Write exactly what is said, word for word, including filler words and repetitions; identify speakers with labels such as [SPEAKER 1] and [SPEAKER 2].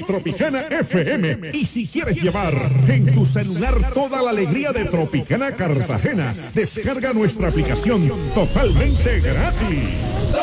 [SPEAKER 1] Tropicana F M. Y si quieres llevar en tu celular toda la alegría de Tropicana Cartagena, descarga nuestra aplicación totalmente gratis.